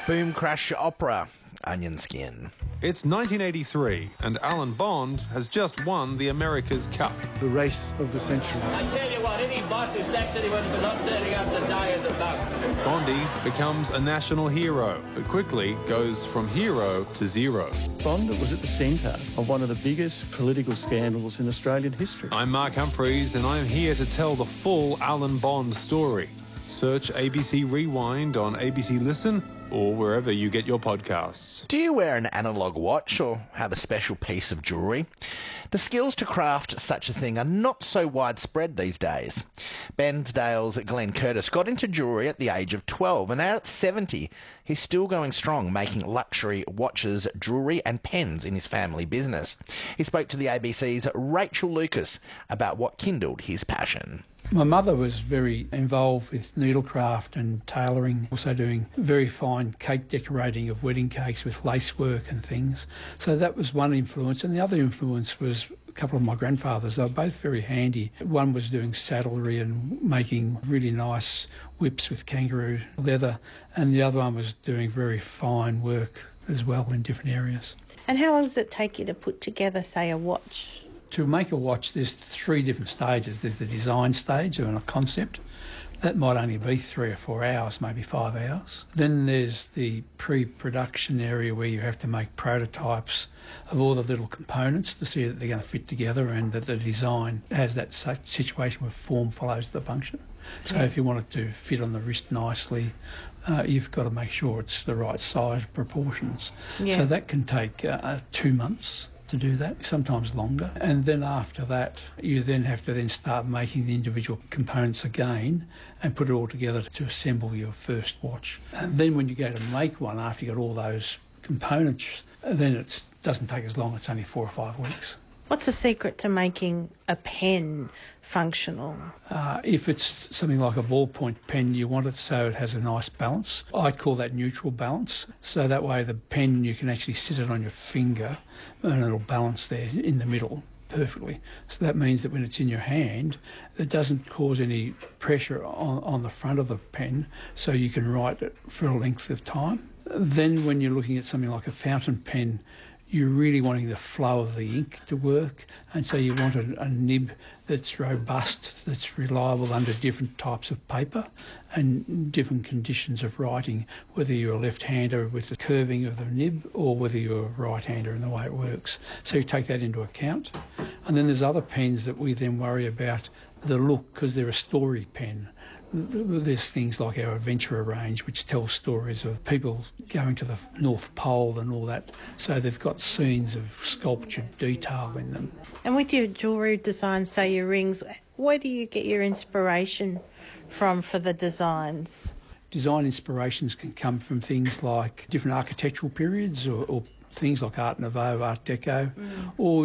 Boom Crash Opera, Onion Skin. It's 1983 and Alan Bond has just won the America's Cup. The race of the century. I tell you what, any boss who sacks anyone for not turning up to die is a buck. Bondy becomes a national hero, but quickly goes from hero to zero. Bond was at the centre of one of the biggest political scandals in Australian history. I'm Mark Humphreys and I'm here to tell the full Alan Bond story. Search ABC Rewind on ABC Listen or wherever you get your podcasts. Do you wear an analogue watch or have a special piece of jewellery? The skills to craft such a thing are not so widespread these days. Bensdale's Glenn Curtis got into jewellery at the age of 12 and now at 70 he's still going strong making luxury watches, jewellery and pens in his family business. He spoke to the ABC's Rachel Lucas about what kindled his passion. My mother was very involved with needlecraft and tailoring, also doing very fine cake decorating of wedding cakes with lacework and things. So that was one influence. And the other influence was a couple of my grandfathers. They were both very handy. One was doing saddlery and making really nice whips with kangaroo leather, and the other one was doing very fine work as well in different areas. And how long does it take you to put together, say, a watch? To make a watch, there's 3 different stages. There's the design stage or a concept. That might only be 3 or 4 hours, maybe 5 hours. Then there's the pre-production area where you have to make prototypes of all the little components to see that they're going to fit together and that the design has that situation where form follows the function. So if you want it to fit on the wrist nicely, you've got to make sure it's the right size, proportions. Yeah. So that can take 2 months to do that, sometimes longer. And then after that, you then have to then start making the individual components again and put it all together to assemble your first watch. And then when you go to make one, after you've got all those components, then it doesn't take as long, it's only 4 or 5 weeks. What's the secret to making a pen functional? If it's something like a ballpoint pen, you want it so it has a nice balance. I call that neutral balance. So that way the pen, you can actually sit it on your finger and it'll balance there in the middle perfectly. So that means that when it's in your hand, it doesn't cause any pressure on the front of the pen, so you can write it for a length of time. Then when you're looking at something like a fountain pen, you're really wanting the flow of the ink to work, and so you want a nib that's robust, that's reliable under different types of paper and different conditions of writing, whether you're a left-hander with the curving of the nib or whether you're a right-hander in the way it works. So you take that into account. And then there's other pens that we then worry about the look, because they're a story pen. There's things like our Adventurer range, which tells stories of people going to the North Pole and all that. So they've got scenes of sculptured detail in them. And with your jewellery designs, say your rings, where do you get your inspiration from for the designs? Design inspirations can come from things like different architectural periods or things like Art Nouveau, Art Deco, or